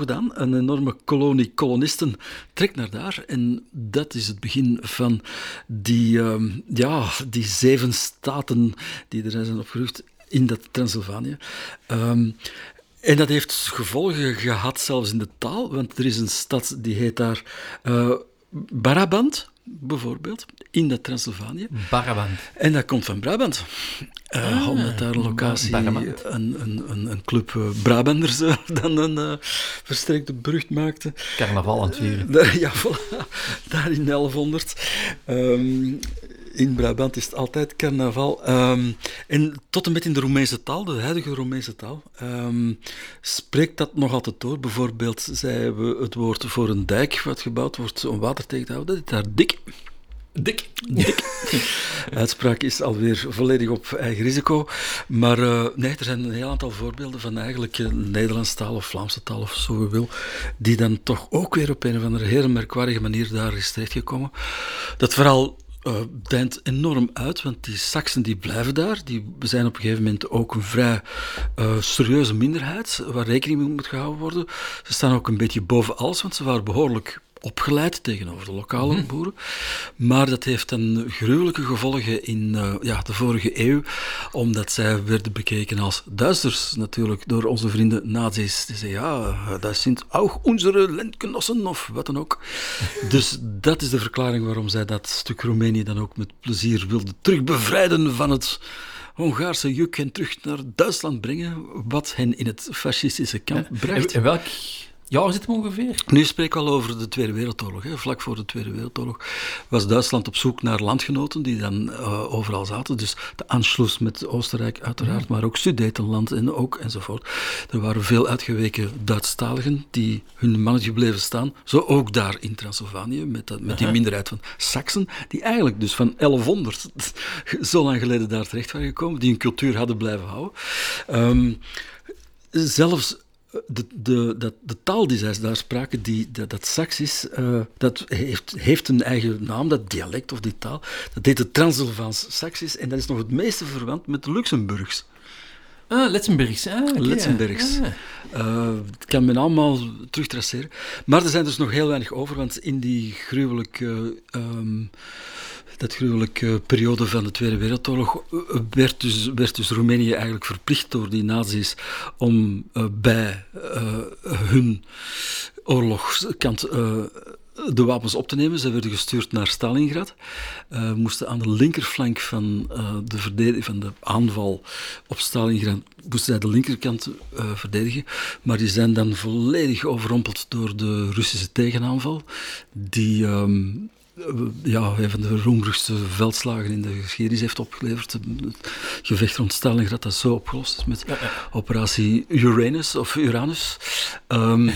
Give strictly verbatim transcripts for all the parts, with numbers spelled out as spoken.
gedaan. Een enorme kolonie kolonisten trekt naar daar. En dat is het begin van die, uh, ja, die zeven staten die er zijn opgerucht in dat Transylvanië. Um, en dat heeft gevolgen gehad zelfs in de taal, want er is een stad die heet daar uh, Brabant, bijvoorbeeld, in dat Transylvanië. Brabant. En dat komt van Brabant. Uh, ah, omdat daar een locatie, een, een, een, een club uh, Brabanders uh, dan een uh, versterkte berucht maakte. Carnaval aan het vieren. Uh, daar, ja, voilà, daar in elfhonderd. Um, in Brabant is het altijd carnaval. Um, en tot en met in de Roemeense taal, de huidige Roemeense taal, um, spreekt dat nog altijd door. Bijvoorbeeld, zij hebben het woord voor een dijk wat gebouwd wordt om water tegen te houden. Dat is daar dik. Dik. Dik. Uitspraak is alweer volledig op eigen risico. Maar uh, nee, er zijn een heel aantal voorbeelden van eigenlijk uh, Nederlandse taal of Vlaamse taal of zo je wil, die dan toch ook weer op een of andere hele merkwaardige manier daar is terechtgekomen. Dat vooral uh, deint enorm uit, want die Saksen die blijven daar. Die zijn op een gegeven moment ook een vrij uh, serieuze minderheid, waar rekening mee moet gehouden worden. Ze staan ook een beetje boven alles, want ze waren behoorlijk opgeleid tegenover de lokale mm. boeren. Maar dat heeft dan gruwelijke gevolgen in uh, ja, de vorige eeuw, omdat zij werden bekeken als Duitsers natuurlijk door onze vrienden nazi's. Die zeiden, ja, dat zijn ook onze landgenossen of wat dan ook. Dus dat is de verklaring waarom zij dat stuk Roemenië dan ook met plezier wilden terugbevrijden van het Hongaarse juk en terug naar Duitsland brengen, wat hen in het fascistische kamp ja, bracht. En welk jaar zit het ongeveer? Nu spreek ik al over de Tweede Wereldoorlog. Hè. Vlak voor de Tweede Wereldoorlog was Duitsland op zoek naar landgenoten die dan uh, overal zaten. Dus de Anschluss met Oostenrijk uiteraard, ja. maar ook Sudetenland en ook enzovoort. Er waren veel uitgeweken Duitsstaligen die hun mannetje bleven staan. Zo ook daar in Transylvanië, met, dat, met die minderheid van Saksen, die eigenlijk dus van elfhonderd zo lang geleden daar terecht waren gekomen, die hun cultuur hadden blijven houden. Um, zelfs De, de, dat, de taal die zij daar spraken, die, dat, dat Saksisch, uh, dat heeft, heeft een eigen naam, dat dialect of die taal. Dat heet het Transylvaans Saksisch en dat is nog het meeste verwant met de Luxemburgs. Ah, Letzenbergs. Ah, okay. Letzenbergs. Ah. Uh, dat kan men allemaal terugtraceren. Maar er zijn dus nog heel weinig over, want in die gruwelijke... Um, dat gruwelijke periode van de Tweede Wereldoorlog werd dus, werd dus Roemenië eigenlijk verplicht door die nazi's om uh, bij uh, hun oorlogskant uh, de wapens op te nemen. Ze werden gestuurd naar Stalingrad, uh, moesten aan de linkerflank van, uh, de verdedig- van de aanval op Stalingrad, moesten zij de linkerkant uh, verdedigen, maar die zijn dan volledig overrompeld door de Russische tegenaanval, die... Um, ja, een van de roemruchste veldslagen in de geschiedenis heeft opgeleverd. Het gevecht rond Stalingrad dat zo opgelost is met ja, ja. operatie Uranus of Uranus. Um,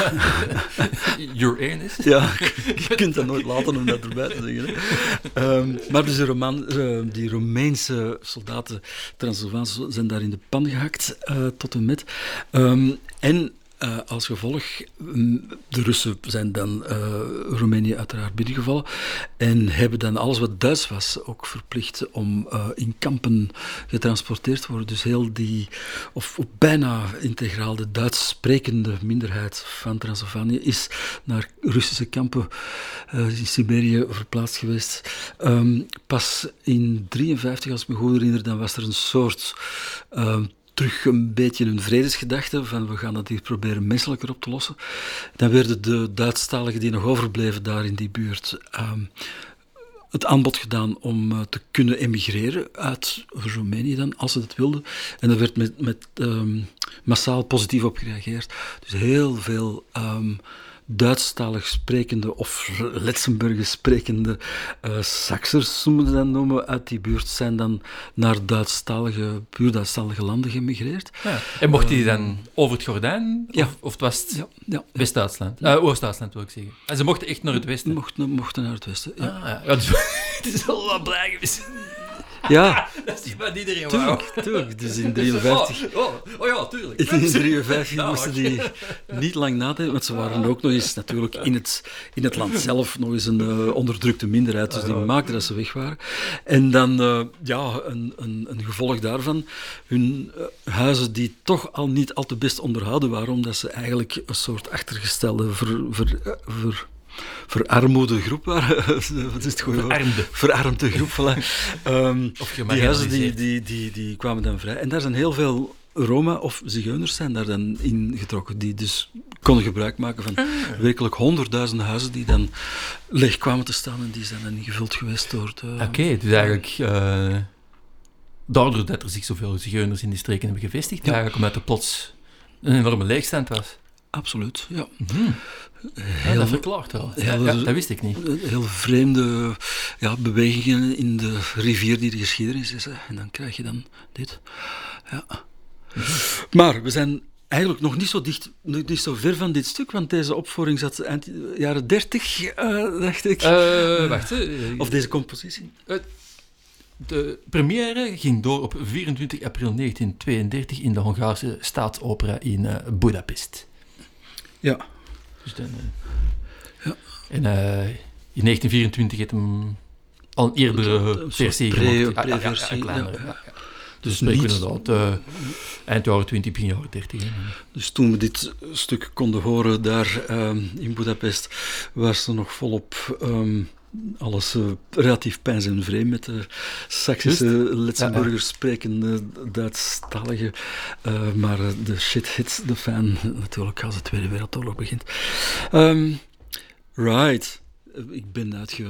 Uranus? Ja, je kunt dat nooit laten om dat erbij te zeggen. Hè. Um, maar dus de Roman, die Roemeense soldaten, Transylvaans, zijn daar in de pan gehakt uh, tot en met. Um, en Uh, als gevolg, de Russen zijn dan uh, Roemenië uiteraard binnengevallen en hebben dan alles wat Duits was ook verplicht om uh, in kampen getransporteerd te worden. Dus heel die, of, of bijna integraal de Duits sprekende minderheid van Transylvanië is naar Russische kampen uh, in Siberië verplaatst geweest. Um, pas in drieënvijftig, als ik me goed herinner, dan was er een soort... Uh, terug een beetje een vredesgedachte van we gaan dat hier proberen menselijker op te lossen. Dan werden de Duitsstaligen die nog overbleven daar in die buurt um, het aanbod gedaan om uh, te kunnen emigreren uit Roemenië dan, als ze dat wilden. En daar werd met, met um, massaal positief op gereageerd. Dus heel veel... Um, Duitsstalig sprekende of Letzenburgers sprekende uh, Saksers, zullen we dat noemen, uit die buurt zijn dan naar Duitsstalige, puur Duitsstalige landen gemigreerd. Ja. En mochten die dan over het Gordijn? Ja. Of, of het was ja, ja, West-Duitsland? Ja. Uh, Oost-Duitsland wil ik zeggen. En ze mochten echt naar het westen? Mochten, mochten naar het westen, ja. Ah, ja. Ja, dus, het is wel wat blij geweest. Ja, Dat is wat iedereen wou. tuurlijk, tuurlijk. Dus in drieënvijftig... Oh, oh, oh ja, tuurlijk. In drieënvijftig Ja, moesten wacht. die niet lang nadenken, want ze waren ook nog eens natuurlijk in het, in het land zelf nog eens een uh, onderdrukte minderheid, dus die maakten dat ze weg waren. En dan, uh, ja, een, een, een gevolg daarvan, hun uh, huizen die toch al niet al te best onderhouden waren, omdat ze eigenlijk een soort achtergestelde ver, ver, uh, ver, verarmoede groep waren. Wat is het goede woord? Verarmde. Verarmde groep, voilà. Um, Of die huizen die, die, die, die kwamen dan vrij. En daar zijn heel veel Roma of zigeuners zijn daar dan in getrokken, die dus konden gebruik maken van werkelijk honderdduizenden huizen die dan leeg kwamen te staan en die zijn dan ingevuld geweest door de... Oké, okay, dus eigenlijk... Uh, daardoor dat er zich zoveel zigeuners in die streken hebben gevestigd, ja. Eigenlijk omdat er plots een enorme leegstand was. Absoluut, ja. Mm-hmm. Heel, ja, dat verklaart wel. Heel, ja, dat wist ik niet. Heel vreemde ja, bewegingen in de rivier die de geschiedenis is. Hè. En dan krijg je dan dit. Ja. Mm-hmm. Maar we zijn eigenlijk nog niet zo dicht, nog niet zo ver van dit stuk, want deze opvoering zat eind jaren dertig, uh, dacht ik. Uh, wacht. Uh, of deze compositie. Uh, de première ging door op vierentwintig april negentien tweeëndertig in de Hongaarse Staatsopera in uh, Budapest. Ja. Dus dan, uh, ja. En uh, in negentien vierentwintig heeft hem al een eerdere versie gemaakt. Pre- pre-versie, ja, ja, ja, ja, ja, ja. Dus spreken niet... we inderdaad uh, eind jaren twintig, begin jaren dertig. Hè. Dus toen we dit stuk konden horen daar um, in Budapest, was er nog volop um, alles uh, relatief pijns en vreemd met de Saksische Letzenburgers ja, ja. sprekende Duitsstalige. Uh, maar uh, de shit hits de fan natuurlijk als de Tweede Wereldoorlog begint. Um, right. Uh, ik ben uitge...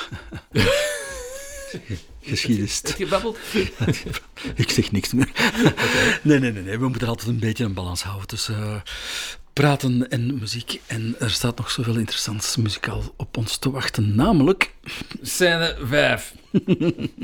Geschiedenis. Heb je gebabbeld? Ik zeg niks meer. Okay. Nee, nee, nee, nee. We moeten altijd een beetje een balans houden tussen uh, praten en muziek. En er staat nog zoveel interessants muzikaal op ons te wachten, namelijk... Scène vijf.